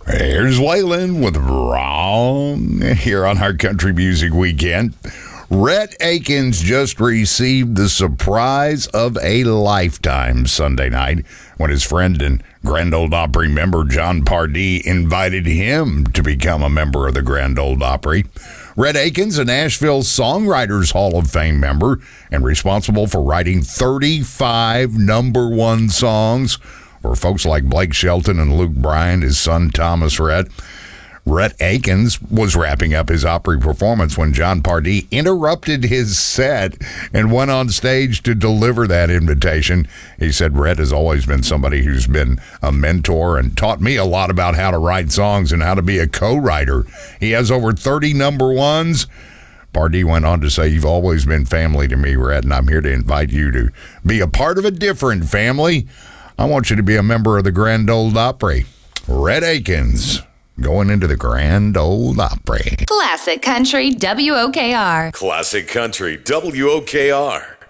Here's Waylon with Wrong here on our Country Music Weekend. Rhett Akins just received the surprise of a lifetime Sunday night when his friend and Grand Ole Opry member Jon Pardi invited him to become a member of the Grand Ole Opry. Rhett Akins, a Nashville Songwriters Hall of Fame member and responsible for writing 35 number one songs for folks like Blake Shelton and Luke Bryan, his son Thomas Rhett. Rhett Akins was wrapping up his Opry performance when Jon Pardi interrupted his set and went on stage to deliver that invitation. He said Rhett has always been somebody who's been a mentor and taught me a lot about how to write songs and how to be a co-writer. He has over 30 number ones. Pardi went on to say, "You've always been family to me, Rhett, and I'm here to invite you to be a part of a different family. I want you to be a member of the Grand Ole Opry." Rhett Akins going into the Grand Ole Opry. Classic Country WOKR. Classic Country WOKR.